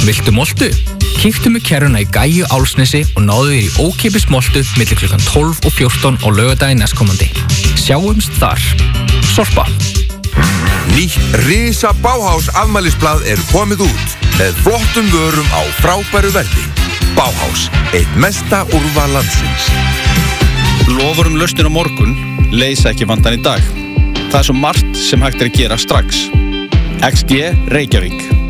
Viltu moltu? Kíktu með kerruna í Gæju Álfsnesi og náðu þér í ókeypis moltu milli klukkan 12 og 14 á laugardaginn næstkomandi. Sjáumst þar. Sorpa. Nýtt risa Bauhaus afmælisblað er komið út með flottum vörum á frábæru verði. Bauhaus, eitt mesta úrval landsins. Loforðum lausnir á morgun leysa ekki vandann í dag. Það er svo margt sem hægt er að gera strax. XD Reykjavík.